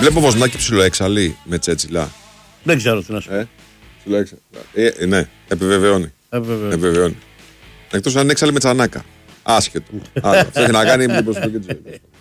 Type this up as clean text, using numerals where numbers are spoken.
Βλέπω Βοσνάκη ψιλοέξαλλη με Τσέτσιλα. Δεν ξέρω τι να σου πω. Ψιλοέξαλλη. Ναι, επιβεβαιώνει. Εκτός αν έξαλλη με Τσανάκα. Άσχετο. Αυτό έχει να κάνει με την προσωπική του ζωή.